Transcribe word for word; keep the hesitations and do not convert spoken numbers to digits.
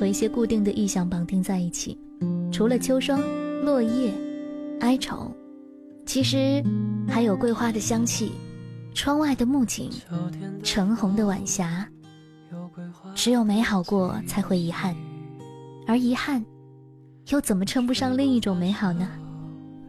和一些固定的意象绑定在一起。除了秋霜、落叶、哀愁，其实还有桂花的香气，窗外的木槿，橙红的晚霞。只有美好过才会遗憾，而遗憾又怎么称不上另一种美好呢？